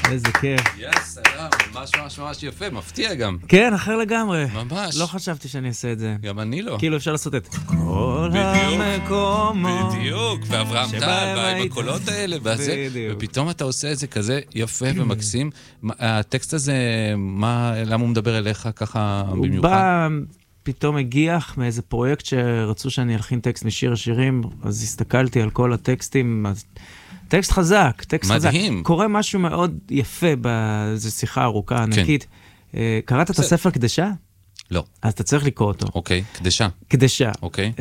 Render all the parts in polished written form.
איזה כיף. ממש יפה, מפתיע גם. כן, אחר לגמרי. ממש. לא חשבתי שאני אעשה את זה. גם אני לא. כאילו אפשר לעשות את כל המקומות. בדיוק, ואברהם טל, בקולות האלה, ופתאום אתה עושה את זה כזה יפה ומקסים. הטקסט הזה, למה הוא מדבר אליך ככה במיוחד? הוא בא... פתאום הגיח מאיזה פרויקט שרצו שאני אלחין טקסט משיר השירים, אז הסתכלתי על כל הטקסטים, טקסט חזק, טקסט חזק. מדהים. קורה משהו מאוד יפה באיזו שיחה ארוכה, ענקית. קראת את הספר קדשה? לא. אז אתה צריך לקרוא אותו. אוקיי, קדשה. קדשה. אוקיי.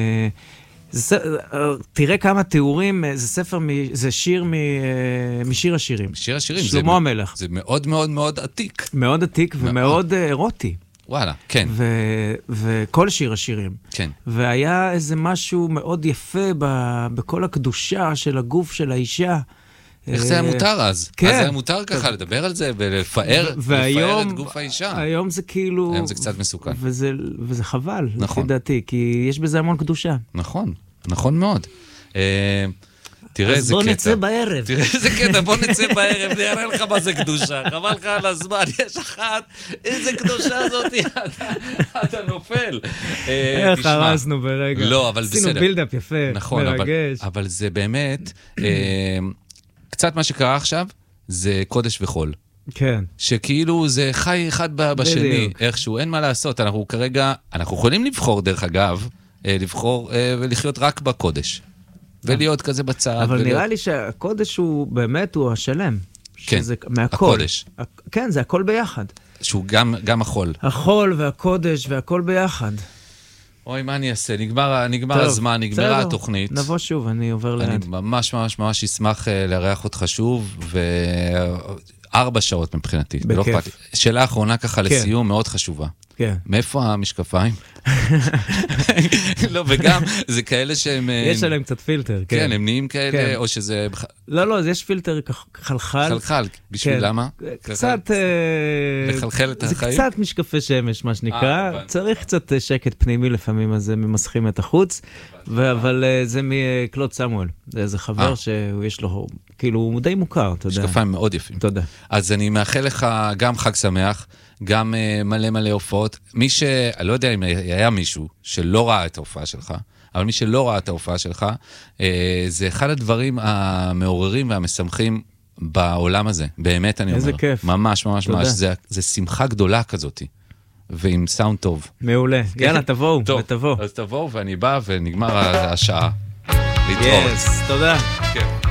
תראה כמה תיאורים, זה שיר משיר השירים. שיר השירים. שלמה המלך. זה מאוד מאוד מאוד עתיק. מאוד עתיק ומאוד אירוטי. וואלה, כן. וכל שיר השירים. כן. והיה איזה משהו מאוד יפה בכל הקדושה של הגוף של האישה. איך זה היה מותר אז? כן. אז היה מותר ככה לדבר על זה ולפאר את גוף האישה. היום זה כאילו... היום זה קצת מסוכן. וזה חבל, נכון. לפי דעתי, כי יש בזה המון קדושה. נכון, נכון מאוד. תראה איזה קטע. אז בוא נצא בערב. תראה איזה קטע, בוא נצא בערב, נראה לך מה זה קדושה. חבל לך על הזמן, יש אחת, איזה קדושה הזאת, אתה נופל. איך הרסנו ברגע. לא, אבל בסדר. עשינו בילדאפ יפה, נכון, מרגש. אבל זה באמת, קצת מה שקרה עכשיו, זה קודש וחול. כן. שכאילו זה חי אחד בשני, איכשהו, אין מה לעשות. אנחנו כרגע, אנחנו יכולים לבחור דרך אגב, לבחור ולחיות רק בקודש. ולהיות כזה בצד. אבל נראה לי שהקודש הוא באמת, הוא השלם. כן, הקודש. כן, זה הכל ביחד. שהוא גם החול. החול והקודש והכל ביחד. אוי, מה אני אעשה? נגמר הזמן, נגמרה התוכנית. נבוא שוב, אני עובר ליד. אני ממש ממש ממש אשמח לארח אותך שוב, 4 שעות מבחינתי. בכיף. שאלה אחרונה ככה לסיום, מאוד חשובה. כן. מאיפה המשקפיים? לא, וגם זה כאלה שהם... יש עליהם קצת פילטר, כן. כן, הם נהיים כאלה, או שזה... לא, אז יש פילטר חלחל. חלחל, בשביל למה? קצת... לחלחל את החיים? זה קצת משקפי שמש, מה שנקרא. צריך קצת שקט פנימי לפעמים, אז זה ממסכים את החוץ. אבל זה מקלוד סמואל. זה איזה חבר שיש לו... כאילו, הוא די מוכר, אתה יודע. משקפיים מאוד יפים. תודה. אז אני מאחל לך גם חג שמח, גם מלא הופעות. אני לא יודע אם היה מישהו שלא ראה את ההופעה שלך, אבל מי שלא ראה את ההופעה שלך, זה אחד הדברים המעוררים והמשמחים בעולם הזה. באמת אני אומר. איזה כיף. ממש ממש ממש. זה שמחה גדולה כזאת. ועם סאונד טוב. מעולה. יאללה, תבואו. טוב, אז תבואו ואני בא ונגמר השעה. להתראות. תודה. כן.